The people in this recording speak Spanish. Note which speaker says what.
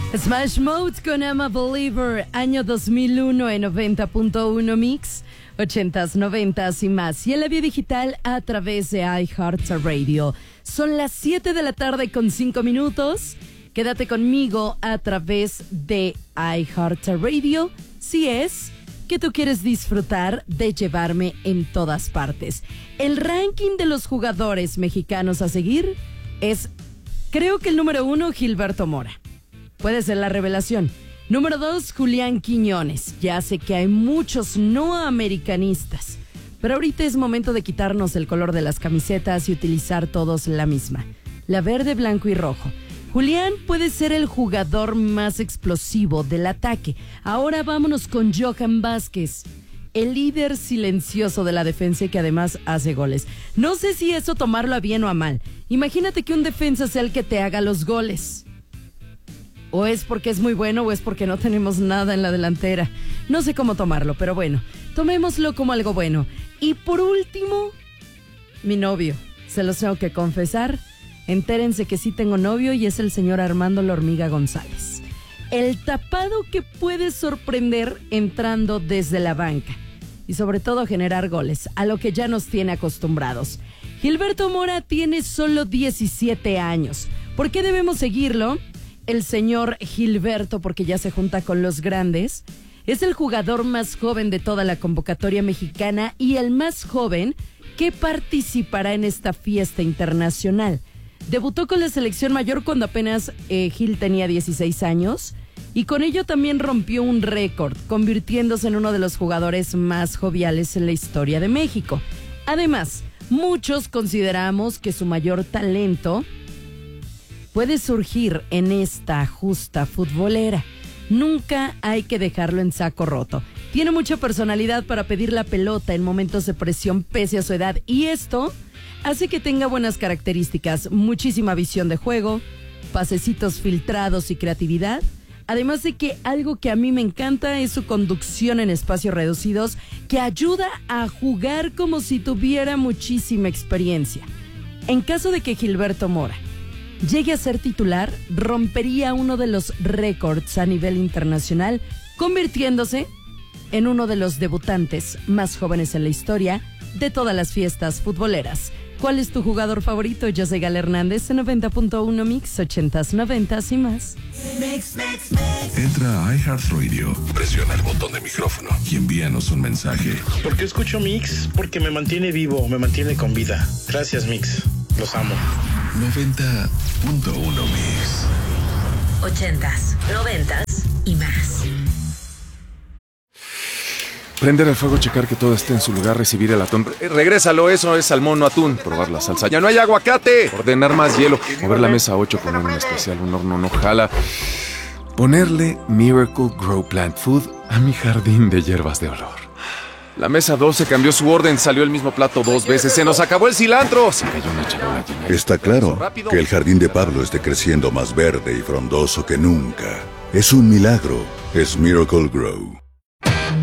Speaker 1: Smash Mouth con I'm a Believer, año 2001 en 90.1 Mix, 80s, 90s y más. Y en la vía digital a través de iHeartRadio. Son las 7 de la tarde con 5 minutos. Quédate conmigo a través de iHeartRadio si es que tú quieres disfrutar de llevarme en todas partes. El ranking de los jugadores mexicanos a seguir es, creo que el número 1, Gilberto Mora. Puede ser la revelación. Número 2, Julián Quiñones. Ya sé que hay muchos no americanistas, pero ahorita es momento de quitarnos el color de las camisetas y utilizar todos la misma. La verde, blanco y rojo. Julián puede ser el jugador más explosivo del ataque. Ahora vámonos con Johan Vázquez, el líder silencioso de la defensa y que además hace goles. No sé si eso tomarlo a bien o a mal. Imagínate que un defensa sea el que te haga los goles. O es porque es muy bueno o es porque no tenemos nada en la delantera. No sé cómo tomarlo, pero bueno, tomémoslo como algo bueno. Y por último, mi novio. Se los tengo que confesar. Entérense que sí tengo novio y es el señor Armando La Hormiga González. El tapado que puede sorprender entrando desde la banca. Y sobre todo generar goles, a lo que ya nos tiene acostumbrados. Gilberto Mora tiene solo 17 años. ¿Por qué debemos seguirlo? El señor Gilberto, porque ya se junta con los grandes, es el jugador más joven de toda la convocatoria mexicana y el más joven que participará en esta fiesta internacional. Debutó con la selección mayor cuando apenas Gil tenía 16 años y con ello también rompió un récord, convirtiéndose en uno de los jugadores más joviales en la historia de México. Además, muchos consideramos que su mayor talento puede surgir en esta justa futbolera. Nunca hay que dejarlo en saco roto. Tiene mucha personalidad para pedir la pelota en momentos de presión pese a su edad. Y esto hace que tenga buenas características, muchísima visión de juego, pasecitos filtrados y creatividad. Además de que algo que a mí me encanta es su conducción en espacios reducidos, que ayuda a jugar como si tuviera muchísima experiencia. En caso de que Gilberto Mora llegue a ser titular, rompería uno de los récords a nivel internacional, convirtiéndose en uno de los debutantes más jóvenes en la historia de todas las fiestas futboleras. ¿Cuál es tu jugador favorito? Yo soy Gal Hernández en 90.1 Mix, 80s, 90s y más.
Speaker 2: Entra a iHeartRadio, presiona el botón de micrófono y envíanos un mensaje.
Speaker 3: ¿Por qué escucho Mix? Porque me mantiene vivo, me mantiene con vida. Gracias, Mix. Los amo.
Speaker 2: 90.1 Mix.
Speaker 4: 80s, 90s y más.
Speaker 5: Prender el fuego, checar que todo esté en su lugar, recibir el atún. Regrésalo, eso es salmón, no atún. Probar la salsa. ¡Ya no hay aguacate! Ordenar más hielo. Mover la mesa 8, poner un especial, un horno no jala. Ponerle Miracle Grow Plant Food a mi jardín de hierbas de olor. La mesa 12 cambió su orden, salió el mismo plato 2 veces. ¡Se nos acabó el cilantro! Se cayó una charola llena.
Speaker 6: Está claro que el jardín de Pablo esté creciendo más verde y frondoso que nunca. Es un milagro. Es Miracle Grow.